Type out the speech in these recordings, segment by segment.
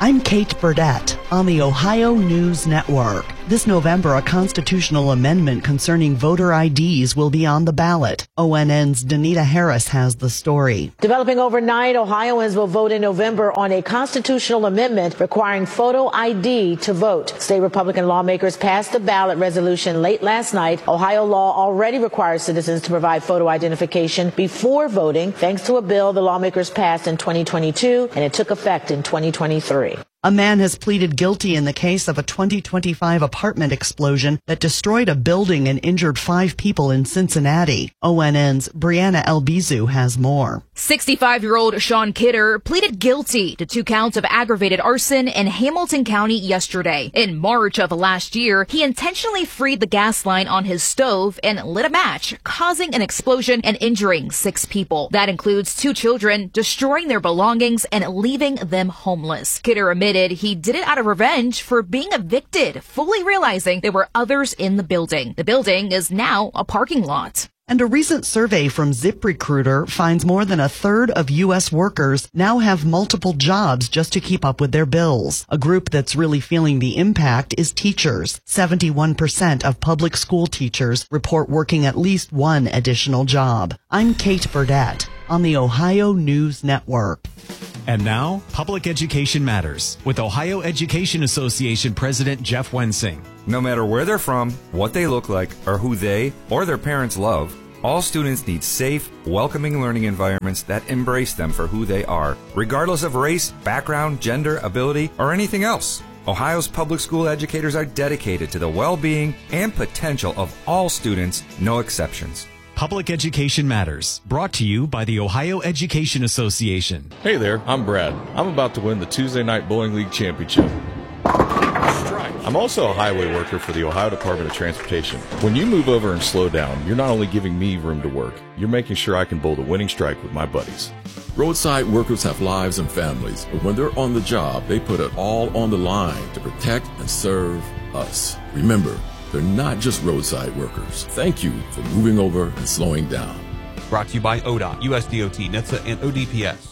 I'm Kate Burdett on the Ohio News Network. This November, a constitutional amendment concerning voter IDs will be on the ballot. ONN's Danita Harris has the story. Developing overnight, Ohioans will vote in November on a constitutional amendment requiring photo ID to vote. State Republican lawmakers passed the ballot resolution late last night. Ohio law already requires citizens to provide photo identification before voting, thanks to a bill the lawmakers passed in 2022, and it took effect in 2023. A man has pleaded guilty in the case of a 2025 apartment explosion that destroyed a building and injured 5 people in Cincinnati. ONN's Brianna Albizu has more. 65-year-old Sean Kidder pleaded guilty to 2 counts of aggravated arson in Hamilton County yesterday. In March of last year, he intentionally freed the gas line on his stove and lit a match, causing an explosion and injuring 6 people. That includes 2 children, destroying their belongings and leaving them homeless. Kidder admitted he did it out of revenge for being evicted, fully realizing there were others in the building. The building is now a parking lot. And a recent survey from ZipRecruiter finds more than a third of U.S. workers now have multiple jobs just to keep up with their bills. A group that's really feeling the impact is teachers. 71% of public school teachers report working at least one additional job. I'm Kate Burdett on the Ohio News Network. And now, Public Education Matters with Ohio Education Association President Jeff Wensing. No matter where they're from, what they look like, or who they or their parents love, all students need safe, welcoming learning environments that embrace them for who they are, regardless of race, background, gender, ability, or anything else. Ohio's public school educators are dedicated to the well-being and potential of all students, no exceptions. Public Education Matters, brought to you by the Ohio Education Association. Hey there, I'm Brad. I'm about to win the Tuesday Night Bowling League Championship. I'm also a highway worker for the Ohio Department of Transportation. When you move over and slow down, you're not only giving me room to work, you're making sure I can bowl the winning strike with my buddies. Roadside workers have lives and families, but when they're on the job, they put it all on the line to protect and serve us. Remember, they're not just roadside workers. Thank you for moving over and slowing down. Brought to you by ODOT, USDOT, NHTSA, and ODPS.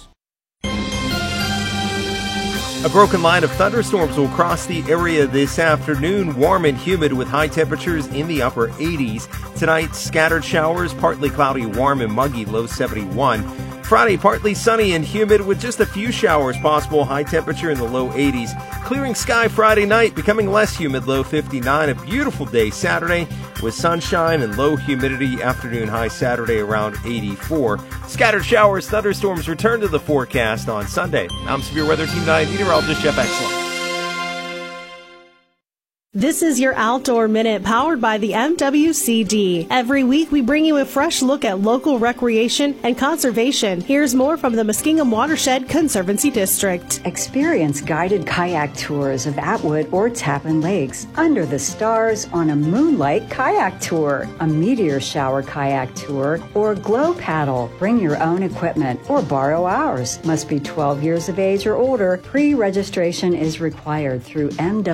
A broken line of thunderstorms will cross the area this afternoon. Warm and humid with high temperatures in the upper 80s. Tonight, scattered showers, partly cloudy, warm and muggy, low 71. Friday, partly sunny and humid with just a few showers possible, high temperature in the low 80s. Clearing sky Friday night, becoming less humid, low 59. A beautiful day Saturday with sunshine and low humidity, afternoon high Saturday around 84. Scattered showers, thunderstorms return to the forecast on Sunday. I'm Severe Weather Team 9 meteorologist Jeff Excellent. This is your Outdoor Minute powered by the MWCD. Every week we bring you a fresh look at local recreation and conservation. Here's more from the Muskingum Watershed Conservancy District. Experience guided kayak tours of Atwood or Tappan Lakes, under the stars on a moonlight kayak tour, a meteor shower kayak tour, or glow paddle. Bring your own equipment or borrow ours. Must be 12 years of age or older. Pre-registration is required through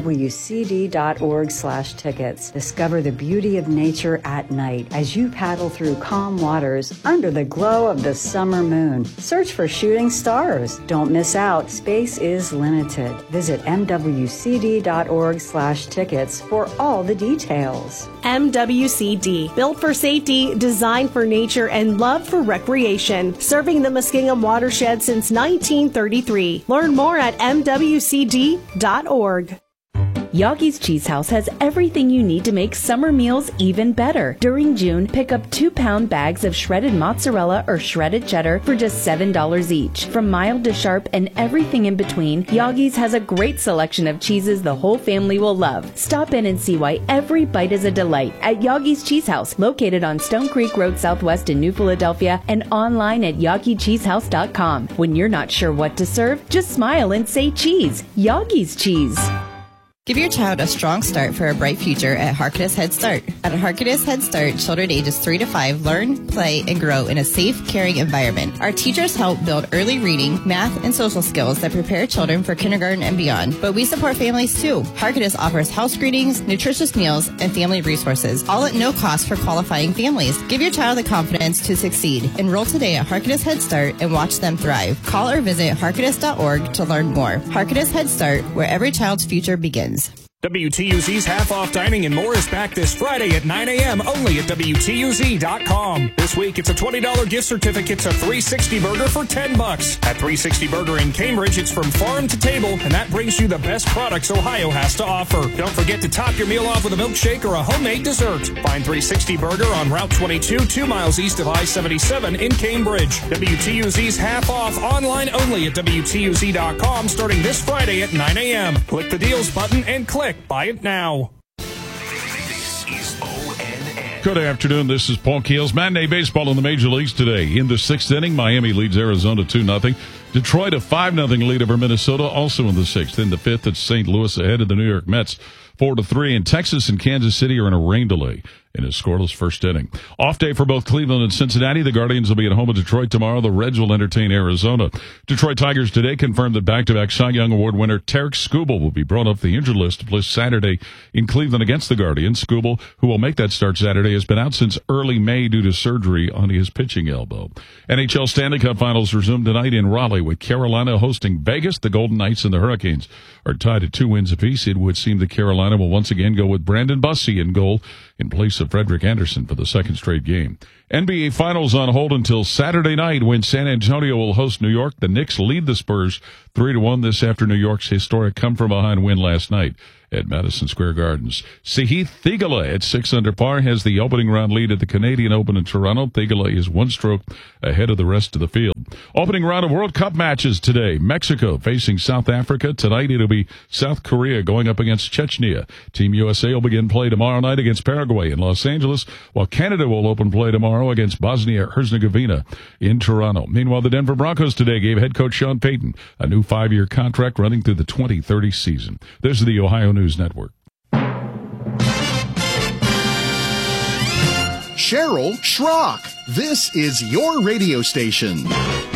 mwcd.org/tickets. Discover the beauty of nature at night as you paddle through calm waters under the glow of the summer moon. Search for shooting stars. Don't miss out. Space is limited. Visit mwcd.org/tickets for all the details. MWCD, built for safety, designed for nature, and love for recreation. Serving the Muskingum Watershed since 1933. Learn more at mwcd.org. Yogi's Cheese House has everything you need to make summer meals even better. During June, pick up 2-pound bags of shredded mozzarella or shredded cheddar for just $7 each. From mild to sharp and everything in between, Yogi's has a great selection of cheeses the whole family will love. Stop in and see why every bite is a delight at Yogi's Cheese House, located on Stone Creek Road Southwest in New Philadelphia and online at yogicheesehouse.com. When you're not sure what to serve, just smile and say cheese. Yogi's Cheese. Give your child a strong start for a bright future at Harkness Head Start. At Harkness Head Start, children ages 3 to 5 learn, play, and grow in a safe, caring environment. Our teachers help build early reading, math, and social skills that prepare children for kindergarten and beyond. But we support families too. Harkness offers house greetings, nutritious meals, and family resources, all at no cost for qualifying families. Give your child the confidence to succeed. Enroll today at Harkness Head Start and watch them thrive. Call or visit harkness.org to learn more. Harkness Head Start, where every child's future begins. WTUZ's half-off dining and more is back this Friday at 9 a.m. only at WTUZ.com. This week, it's a $20 gift certificate to 360 Burger for $10. At 360 Burger in Cambridge, it's from farm to table, and that brings you the best products Ohio has to offer. Don't forget to top your meal off with a milkshake or a homemade dessert. Find 360 Burger on Route 22, 2 miles east of I-77 in Cambridge. WTUZ's half-off online only at WTUZ.com starting this Friday at 9 a.m. Click the deals button and click Buy it now. This is ONN. Good afternoon. This is Paul Keels. Matinee baseball in the major leagues today. In the 6th inning, Miami leads Arizona 2-0. Detroit a 5-0 lead over Minnesota, also in the 6th. In the 5th, it's St. Louis ahead of the New York Mets 4-3. And Texas and Kansas City are in a rain delay in a scoreless first inning. Off day for both Cleveland and Cincinnati. The Guardians will be at home in Detroit tomorrow. The Reds will entertain Arizona. Detroit Tigers today confirmed that back-to-back Cy Young Award winner Tarek Skubal will be brought off the injured list to play Saturday in Cleveland against the Guardians. Skubal, who will make that start Saturday, has been out since early May due to surgery on his pitching elbow. NHL Stanley Cup Finals resume tonight in Raleigh with Carolina hosting Vegas. The Golden Knights and the Hurricanes are tied at 2 wins apiece. It would seem that Carolina will once again go with Brandon Bussey in goal in place of Frederick Anderson for the second straight game. NBA Finals on hold until Saturday night when San Antonio will host New York. The Knicks lead the Spurs 3-1 this after New York's historic come-from-behind win last night at Madison Square Gardens. Sahith Theegala at 6 under par has the opening round lead at the Canadian Open in Toronto. Theegala is 1 stroke ahead of the rest of the field. Opening round of World Cup matches today. Mexico facing South Africa. Tonight it'll be South Korea going up against Chechnya. Team USA will begin play tomorrow night against Paraguay in Los Angeles, while Canada will open play tomorrow against Bosnia-Herzegovina in Toronto. Meanwhile, the Denver Broncos today gave head coach Sean Payton a new 5-year contract running through the 2030 season. This is the Ohio News Network. Cheryl Schrock. This is your radio station.